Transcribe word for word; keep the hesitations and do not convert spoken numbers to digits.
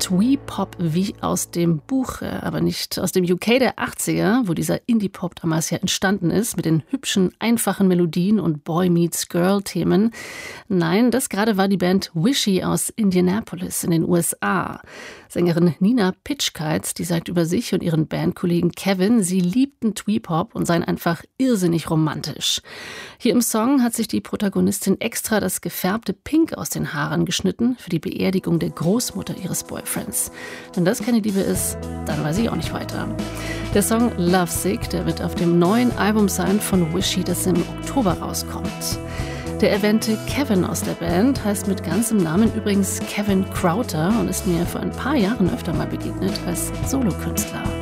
Twee-Pop wie aus dem Buch, aber nicht aus dem U K der achtziger, wo dieser Indie-Pop damals ja entstanden ist, mit den hübschen, einfachen Melodien und Boy-Meets-Girl-Themen. Nein, das gerade war die Band Wishy aus Indianapolis in den U S A. Sängerin Nina Pitchkites, die sagt über sich und ihren Bandkollegen Kevin, sie liebten Twee-Pop und seien einfach irrsinnig romantisch. Hier im Song hat sich die Protagonistin extra das gefärbte Pink aus den Haaren geschnitten für die Beerdigung der Großmutter ihres Boyfriends. Wenn das keine Liebe ist, dann weiß ich auch nicht weiter. Der Song Lovesick, der wird auf dem neuen Album sein von Wishy, das im Oktober rauskommt. Der erwähnte Kevin aus der Band heißt mit ganzem Namen übrigens Kevin Crowther und ist mir vor ein paar Jahren öfter mal begegnet als Solokünstler.